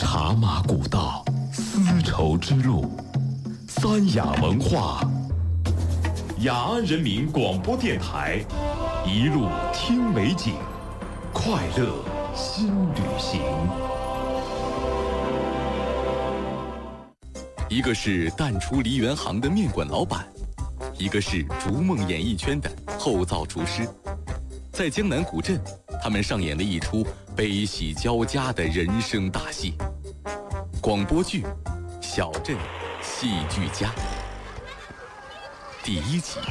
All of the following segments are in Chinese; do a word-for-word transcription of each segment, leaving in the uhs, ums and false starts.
茶马古道，丝绸之路，三雅文化。雅安人民广播电台，一路听美景，快乐新旅行。一个是淡出梨园行的面馆老板，一个是逐梦演艺圈的后灶厨师。在江南古镇，他们上演了一出悲喜交加的人生大戏。广播剧《小镇戏剧家》第一集。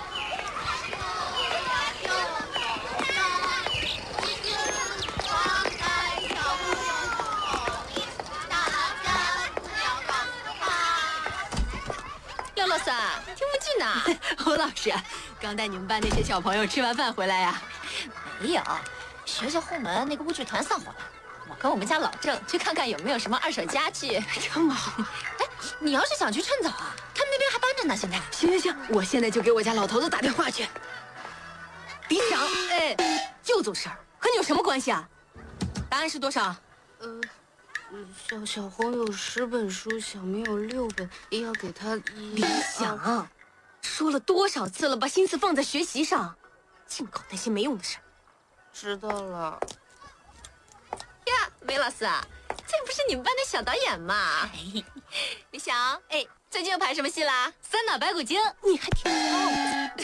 廖老三，听不进呐！ 侯老师，刚带你们班那些小朋友吃完饭回来呀？ 没有，学校后门那个舞剧团散伙了。我跟我们家老郑去看看有没有什么二手家具。 这么好？ 哎，你要是想去趁早啊，他们那边还搬着呢。现在。 行行行，我现在就给我家老头子打电话去。李想，哎，就做事儿，和你有什么关系啊？答案是多少？ 呃，小小红有十本书，小明有六本，也要给他一。 李想，说了多少次了，把心思放在学习上，净搞那些没用的事儿。 知道了。 呀，梅老师啊，这不是你们班的小导演吗？李想，哎，最近又拍什么戏啦？ 三打白骨精，你还挺棒的。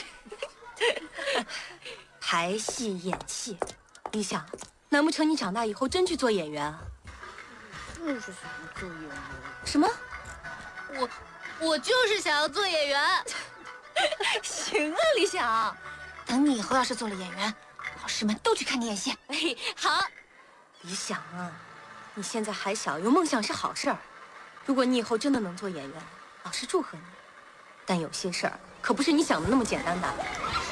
排戏演戏，李想，难不成你长大以后真去做演员啊？ 就是想要做演员。 什么？ 我我就是想要做演员。 行啊，李想，等你以后要是做了演员，老师们都去看你演戏。 哎，好。 李想啊，你现在还小，有梦想是好事儿。如果你以后真的能做演员，老师祝贺你。但有些事儿可不是你想的那么简单的。